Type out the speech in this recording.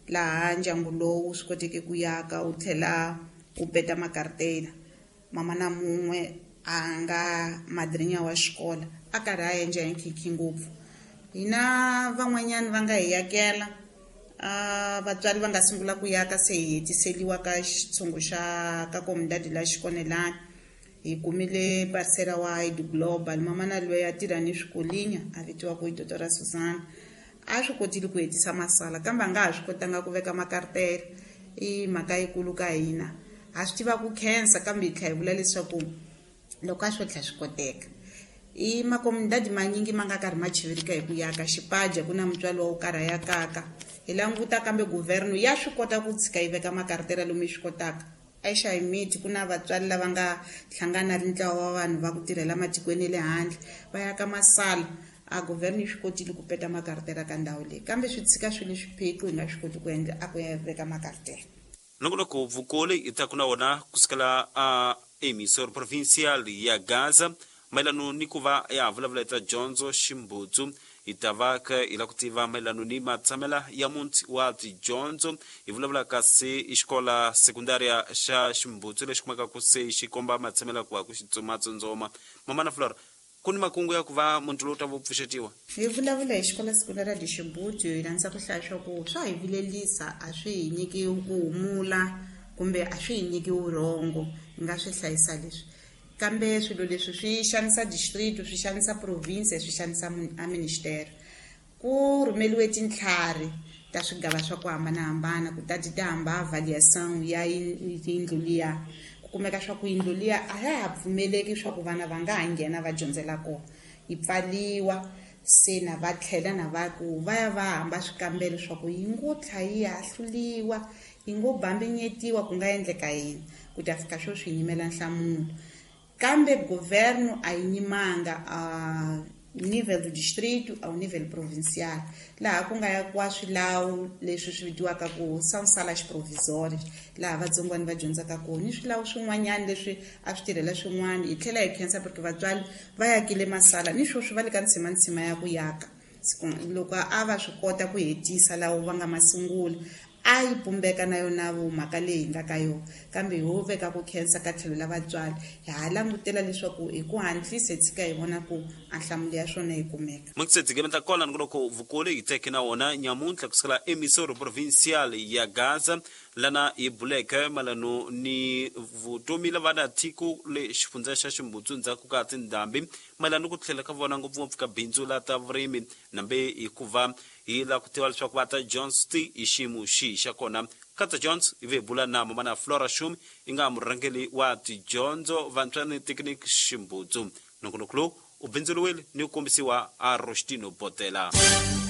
laha ndyangu lowu swi koteke ku yaka wu tlhela wu peta makartela. Mama na mun'we a nga madrinya wa xikola a karhi a endla hi nkhinkhi ngopfu. Hina van'wanyana va nga hi yakela vatswari va nga sungula ku yaka se hi hetiseliwa ka xitshungu xa ka Komdadi la Xikonelani. Hi kumile parsela wa Id Global. Mama na loyi a tirha ni swikolinya a vitiwa ku Dr. Suzana a swi kotile ku hetisa masala kambe a nga ha swi kotanga ku veka makartela. I mhaka yikulu ka hina ha swi tiva ku khensa kambe hi tlha hi vula leswaku loko a swo tlha swi koteka. I makomdadi manyingi ma nga karhi ma chivirika hi ku yaka xipaja ku na mutswari wa wu karhi yakaka. Hi languta kambe guvernu ya swi kota ku tshika yi veka makartela lomu yi swi kotaka. Aisha Imiti ku na vatswari lava nga hlangana ri ntlawa wa vanhu va ku tirhela matikweni le handle va yaka masala. A guvernu yi swi kotile ku peta makartela ka ndhawu leyi kambe swi tshika swilo swiphiqo hi nga swi koti ku endla a ku ya veka makartela. Nongonoko Vukole ita kuna wona kusukela emisoro provincial ya Gaza mailano ni kuva ya vulavula ita Jonzo Shimbutsu itavaka ila kutiva mailano ni matsamela ya munti wa Jonzo ivulavula kasi ishkola sekundaria sha Shimbutsu le shikumaka kuse shikomba matsamela kwa kushitsumatsu nzoma. Mama na Flora kuni makungu ya kuva muntu lota vupfushetiwa hi vulavula ishkola sekundaria di Shimbutsu yi rhandza ku hlaya ku swa hi vilelisa a swi hi nyiki ku humula kumbe a swi hi nyiki urhongo nga swi hlayisa leswi kambe swilo leswi swi xanisa district swi xanisa province swi xanisa a minister ku rhumeliwe tintlhari ta swigava swa ku hambanahambana ku ta hamba avaliação ya yindlu liya ku kumeka swa ku yindlu liya a ya ha pfumeleki swa ku vana va nga ha nghena va dyondzela kona yi pfaliwa se na va tlhela na va ku va ya va hamba swikambelo swa ku yi ngo tlha yi hahluliwa yi ngo bambinyetiwa ku nga endleka yini ku ta fika swo swi nyimela nhlamulo. Kambe governo a yimanga nível do distrito ao nível provincial laha ku nga yakiwa swilawu leswi swi vitiwaka ku são salas provisórias laha vatsongwana va dyondzaka kona ni swilawu swin'wanyana leswi a swi tirhela swin'wana hi tlhela hi khensa porque vatswari va yakile masala ni swo swi va le ka ntsima ya ku yaka loko a va swi kota ku hetisa lawo va nga masungula a yi pumbeka na yona mhaka leyi nga ka yona kambe ho veka ku khensa ka tlhelo la vatswari ha langutela leswaku hi ku hantlisa tshika hi vona ku anhlamulo ya swona yi kumeka. Mukutsetsikemeta kola ngonoko Vukole iteke na wona nyamuntlha kusukela emisoro provincial ya Gaza lana hi buleke malano ni vutomi lava na tiko le xifundza xa Ximbutsu ndzhaku ka tindhambi malano ku tlhela ka vona ngopfungopfu ka bindzu la ta vurimi nambe hikuva hi la ku tiva leswaku va ta Jones ti hi xiyimo xi xa kona. Kata Jones ive bula na Mama na Flora Shum inga murhangeli wa tidyondzo vantswani technique Ximbutsu nongonoko lowu ubindzuluwile ni ku kombisiwa a Rostino Botela.